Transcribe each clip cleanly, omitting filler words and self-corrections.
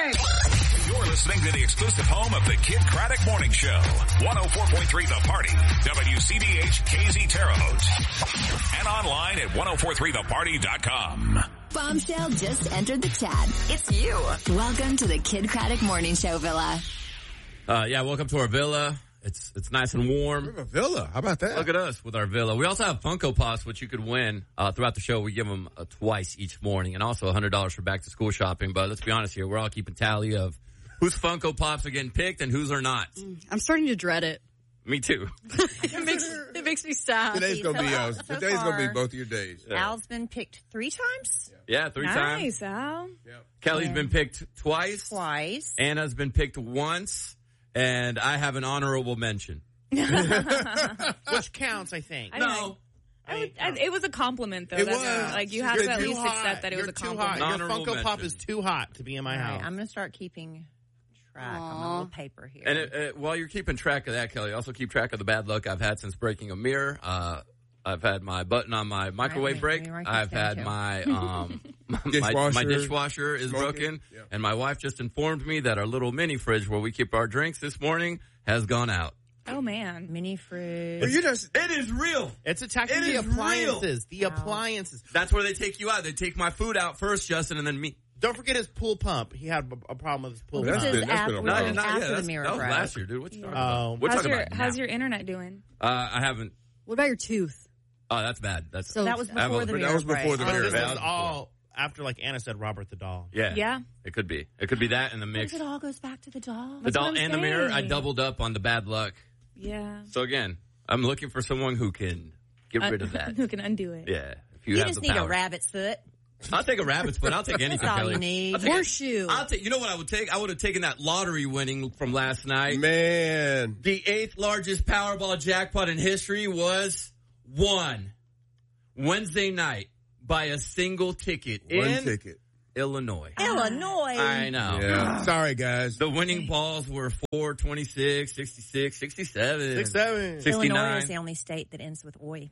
Morning. You're listening to the exclusive home of the Kid Craddock Morning Show. 104.3 The Party. WCBH KZ Terre Haute. And online at 1043theparty.com. Bombshell just entered the chat. It's you. Welcome to the Kid Craddock Morning Show Villa. Welcome to our villa. It's nice and warm. We have a villa. How about that? Look at us with our villa. We also have Funko Pops, which you could win throughout the show. We give them twice each morning, and also $100 for back to school shopping. But let's be honest here, we're all keeping tally of whose Funko Pops are getting picked and whose are not. I'm starting to dread it. Me too. It makes me sad. Today's gonna be both of your days. Yeah. Al's been picked 3 times. Yeah, 3 times. Nice, Al. Yep. Kelly's been picked twice. Anna's been picked once, and I have an honorable mention. Which counts, I think. It was a compliment, though. It was. Like, you have to at least accept that it was a compliment. Your Funko Pop is too hot to be in my house. I'm going to start keeping track on my little paper here. And while you're keeping track of that, Kelly, also keep track of the bad luck I've had since breaking a mirror. I've had my button on my microwave break. I've had my my dishwasher is broken. Yep. And my wife just informed me that our little mini fridge where we keep our drinks this morning has gone out. Oh, man. Mini fridge. It is real. It's attacking the appliances. The appliances. That's where they take you out. They take my food out first, Justin, and then me. Don't forget his pool pump. He had a problem with his pool pump. That's been a while. After the mirror. That was last year, dude. What you talking about? How's your internet doing? I haven't. What about your tooth? Oh, that's bad. That was before the mirror. That was before the mirror. This is all after, like Anna said, Robert the doll. Yeah. It could be. It could be that in the mix. It all goes back to the doll. The doll and the mirror. I doubled up on the bad luck. Yeah. So again, I'm looking for someone who can get rid of that. Who can undo it. Yeah. If you have just the need power. a rabbit's foot. I'll take a rabbit's foot. I'll take anything, That's all Kelly. you need. Horseshoe. You know what I would take? I would have taken that lottery winning from last night. Man. The 8th largest Powerball jackpot in history was won Wednesday night by a single ticket in Illinois. I know. Yeah. Sorry, guys. The winning balls were 4, 26, 66, 67, 67. 69. Illinois is the only state that ends with oi.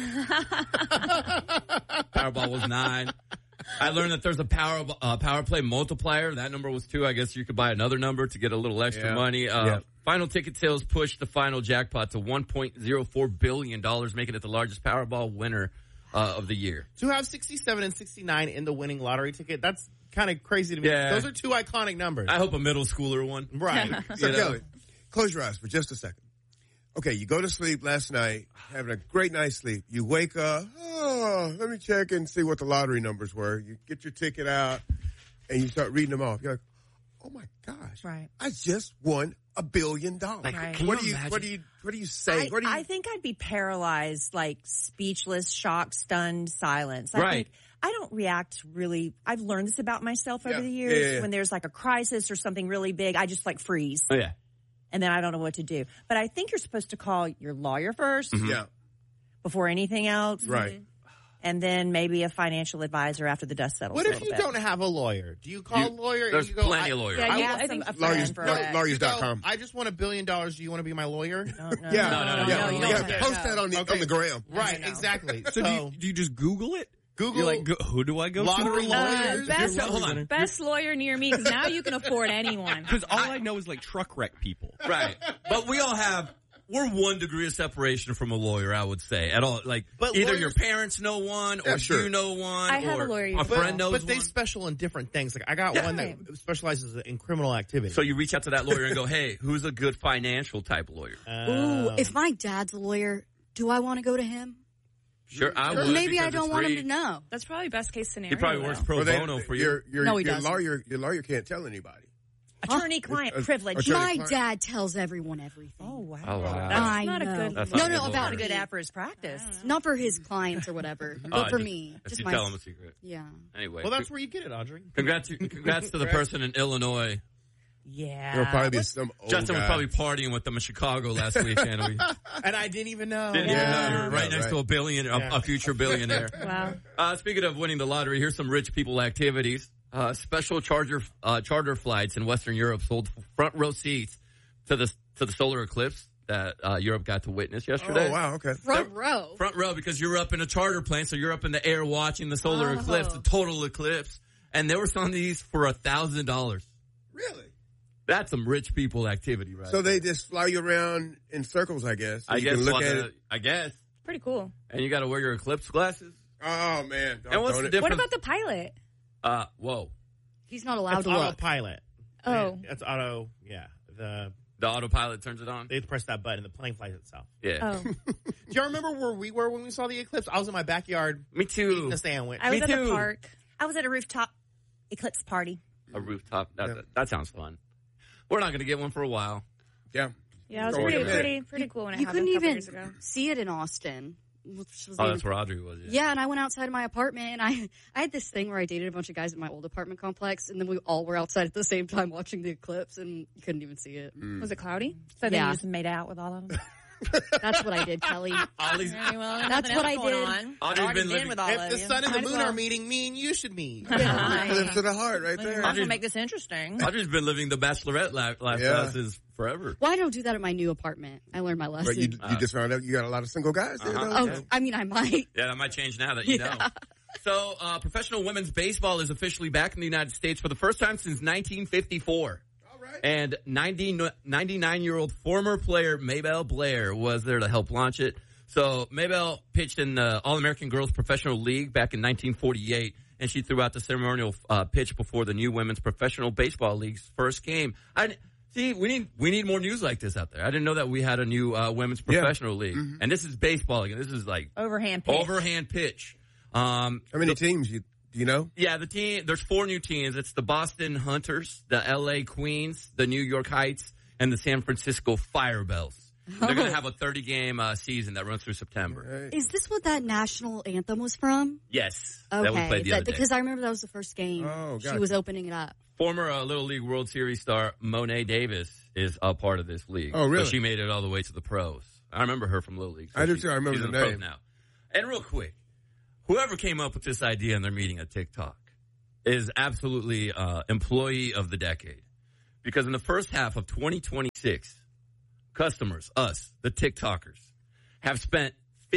Powerball was 9. I learned that there's a power play multiplier. That number was 2. I guess you could buy another number to get a little extra money. Final ticket sales pushed the final jackpot to $1.04 billion, making it the largest Powerball winner of the year. To have 67 and 69 in the winning lottery ticket, that's kind of crazy to me. Yeah. Those are 2 iconic numbers. I hope a middle schooler won. Right. So, Kelly, close your eyes for just a second. Okay, you go to sleep last night, having a great night's sleep. You wake up, let me check and see what the lottery numbers were. You get your ticket out, and you start reading them off. You're like, oh my gosh. Right. I just won $1 billion. Right. What do you say? I think I'd be paralyzed, like speechless, shocked, stunned, silence. Right. I don't react really. I've learned this about myself over the years. Yeah. When there's like a crisis or something really big, I just like freeze. Oh, yeah. And then I don't know what to do. But I think you're supposed to call your lawyer first. Mm-hmm. Yeah. Before anything else. Right. And then maybe a financial advisor after the dust settles. What if you don't have a lawyer? Do you call a lawyer? There's and you go, plenty of lawyers. Yeah, I think Lawyers.com. I just won $1 billion. Do you want to be my lawyer? No. No. You don't Post that on the gram. Right, exactly. So do you just Google it? Google, you're like, who do I go lottery to? lawyers. Best lawyer near me, because now you can afford anyone. Because all I know is like truck wreck people. Right. But we're 1 degree of separation from a lawyer, I would say. At all. Like, but either lawyers, your parents know one, or you know one, I have or a lawyer a friend knows one. But they special in different things. Like, I got one that specializes in criminal activity. So you reach out to that lawyer and go, hey, who's a good financial type lawyer? Ooh, if my dad's a lawyer, do I want to go to him? Sure, I would. Maybe I don't want him to know. That's probably best case scenario. He probably works pro bono for you. Your lawyer can't tell anybody. Attorney-client privilege. My dad tells everyone everything. Oh, wow. Oh, wow. That's not a good That's lawyer. not About a good app for his practice. Not for his clients or whatever, but for me. If you tell him a secret. Yeah. Anyway. Well, that's where you get it, Audrey. Congrats to the person in Illinois. Yeah. There'll probably be some old Justin was guy. probably partying with them in Chicago last weekend. And I didn't even know. You were right next to a billionaire, a future billionaire. Wow. Speaking of winning the lottery, here's some rich people activities. Special charter flights in Western Europe sold front row seats to the solar eclipse that Europe got to witness yesterday. Oh, wow, okay. Front row. Front row, because you're up in a charter plane, so you're up in the air watching the solar eclipse, the total eclipse. And they were selling these for $1,000. That's some rich people activity, right? So they just fly you around in circles, I guess. I guess. Can look at it. I guess. Pretty cool. And you got to wear your Eclipse glasses. Oh man! And what's the difference? What about the pilot? Whoa. He's not allowed it's to look. autopilot. Oh, It's auto. Yeah, the autopilot turns it on. They press that button, the plane flies itself. Yeah. Oh. Do you remember where we were when we saw the eclipse? I was in my backyard. Me too. Eating a sandwich. I was Me at too. a park. I was at a rooftop eclipse party. A rooftop. That sounds fun. We're not going to get one for a while. Yeah. Yeah, it was pretty cool when it You happened couldn't a couple even years ago. see it in Austin. Which was That's where Audrey was. Yeah, and I went outside of my apartment, and I had this thing where I dated a bunch of guys in my old apartment complex, and then we all were outside at the same time watching the eclipse, and you couldn't even see it. Was it cloudy? So then Yeah. you just made out with all of them? That's what I did, Kelly. Ollie's, That's what I did. Audrey's been living. with all If of the you. sun and the Might as moon well. are meeting, me and you should meet. Clips to the heart, right Might there. as well make this interesting. Audrey's been living the Bachelorette lifestyle since forever. Well, I don't do that at my new apartment. I learned my lesson. But you just found out you got a lot of single guys there. Uh-huh. though? Oh, I mean, I might. Yeah, that might change now that you know. So, professional women's baseball is officially back in the United States for the first time since 1954. All right. And 99-year-old former player Maybelle Blair was there to help launch it. So Maybelle pitched in the All-American Girls Professional League back in 1948, and she threw out the ceremonial pitch before the new Women's Professional Baseball League's first game. See, we need more news like this out there. I didn't know that we had a new Women's Professional League. Mm-hmm. And this is baseball again. This is like Overhand pitch. How many teams do you know? Yeah, there's 4 new teams. It's the Boston Hunters, the LA Queens, the New York Heights, and the San Francisco Firebells. They're going to have a 30-game season that runs through September. Right. Is this what that national anthem was from? Yes. Okay. That we played the other day. Because I remember that was the first game. Oh, gotcha. She was opening it up. Former Little League World Series star Monet Davis is a part of this league. Oh, really? So she made it all the way to the pros. I remember her from Little League. So I do too. I remember she's the in pros name. now. And real quick, whoever came up with this idea in their meeting at TikTok is absolutely employee of the decade. Because in the first half of 2026, customers, us, the TikTokers, have spent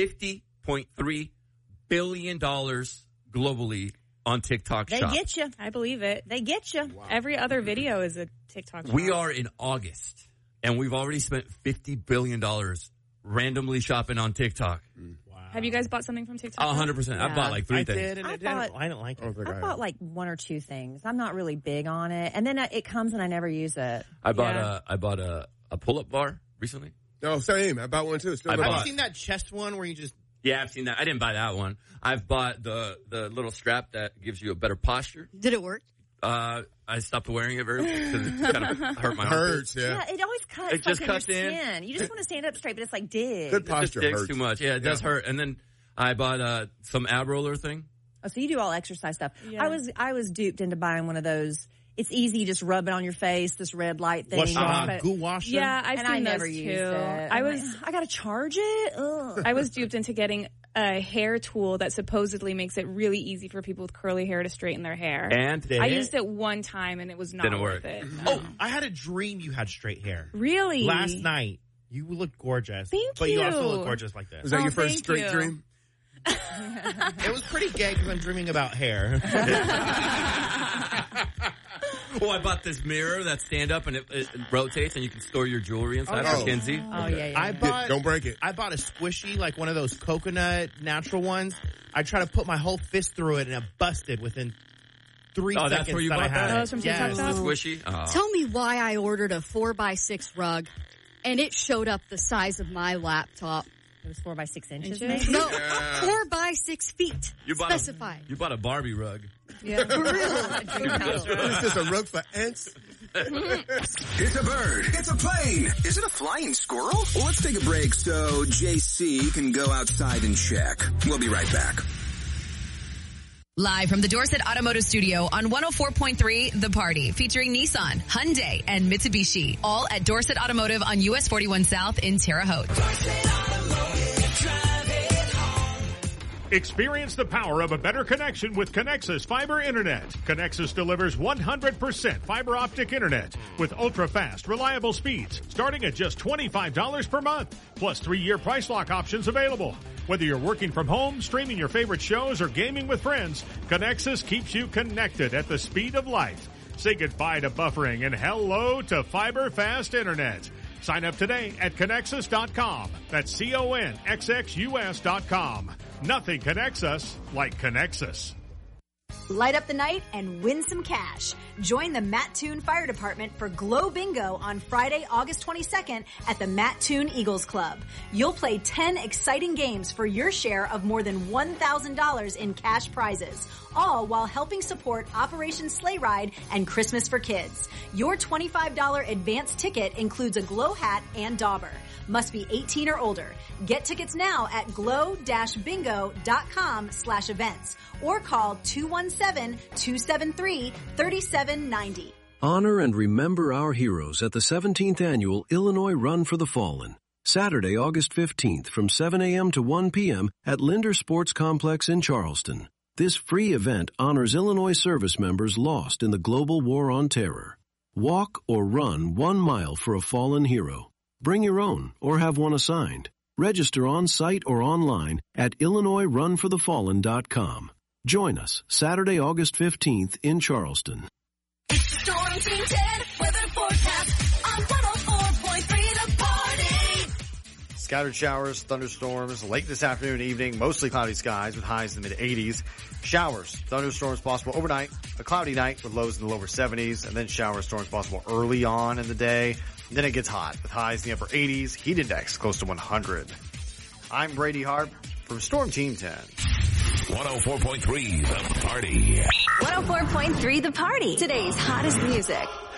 $50.3 billion globally on TikTok They Shop. get you. I believe it. They get you. Wow. Every other video is a TikTok. We shop. are in August, and we've already spent $50 billion randomly shopping on TikTok. Wow. Have you guys bought something from TikTok? 100%. I bought like 3 I things. did, and I I didn't like I don't it. think I I have. bought like 1 or 2 things. I'm not really big on it. And then it comes and I never use it. I bought Yeah. a pull-up bar recently. No, same. I bought one too. Still I got Have bought- you seen that chest one where you just... Yeah, I've seen that. I didn't buy that one. I've bought the little strap that gives you a better posture. Did it work? I stopped wearing it because it kind of hurt my armpits. hurts. Yeah. It always cuts. It just like, cuts in your in. skin. You just want to stand up straight, but it's like dig. Good It just posture digs hurts. too much. Yeah, it does hurt. And then I bought some ab roller thing. Oh, so you do all exercise stuff. Yeah. I was duped into buying one of those. It's easy, you just rub it on your face, this red light thing. Goo Wash? Yeah, I've and seen I never those used too. it. I got to charge it? Ugh. I was duped into getting a hair tool that supposedly makes it really easy for people with curly hair to straighten their hair. And I used it one time and it was not Didn't worth work. it. Oh, I had a dream you had straight hair. Really? Last night. You looked gorgeous. Thank But you you. also look gorgeous like this. Was that Oh, your first thank straight you. dream? It was pretty gay because I'm dreaming about hair. Oh, I bought this mirror that stand up and it rotates and you can store your jewelry inside for Kinsey. Oh, yeah. I bought... Don't break it. I bought a squishy, like one of those coconut natural ones. I tried to put my whole fist through it, and it busted within 3 Oh, seconds that's where you that I bought had that? it. Oh, it's from Yes. TikTok? Squishy. Oh. Tell me why I ordered a 4x6 rug, and it showed up the size of my laptop. It was 4 by 6 inches. Inches? Maybe? No, 4x6 feet. You bought Specified. You bought a Barbie rug. Yeah. For real. Is this a rug for ants? It's a bird. It's a plane. Is it a flying squirrel? Well, let's take a break so JC can go outside and check. We'll be right back. Live from the Dorset Automotive Studio on 104.3 The Party, featuring Nissan, Hyundai, and Mitsubishi. All at Dorset Automotive on US 41 South in Terre Haute. Experience the power of a better connection with Connexus Fiber Internet. Connexus delivers 100% fiber optic internet with ultra-fast, reliable speeds starting at just $25 per month, plus 3-year price lock options available. Whether you're working from home, streaming your favorite shows, or gaming with friends, Connexus keeps you connected at the speed of light. Say goodbye to buffering and hello to fiber fast internet. Sign up today at Connexus.com. That's CONXXUS.com. Nothing connects us like Connexus. Light up the night and win some cash. Join the Mattoon Fire Department for Glow Bingo on Friday, August 22nd at the Mattoon Eagles Club. You'll play 10 exciting games for your share of more than $1,000 in cash prizes, all while helping support Operation Sleigh Ride and Christmas for Kids. Your $25 advance ticket includes a glow hat and dauber. Must be 18 or older. Get tickets now at glow-bingo.com/events or call 217-273-3790. Honor and remember our heroes at the 17th Annual Illinois Run for the Fallen. Saturday, August 15th from 7 a.m. to 1 p.m. at Linder Sports Complex in Charleston. This free event honors Illinois service members lost in the global war on terror. Walk or run 1 mile for a fallen hero. Bring your own or have one assigned. Register on site or online at IllinoisRunForTheFallen.com. Join us Saturday, August 15th in Charleston. Storm Team 10 weather forecast on 104.3 The Party. Scattered showers, thunderstorms late this afternoon and evening, mostly cloudy skies with highs in the mid-80s. Showers, thunderstorms possible overnight, a cloudy night with lows in the lower 70s, and then shower storms possible early on in the day. And then it gets hot with highs in the upper 80s, heat index close to 100. I'm Brady Harp from Storm Team 10. 104.3 The Party. 104.3 The Party. Today's hottest music.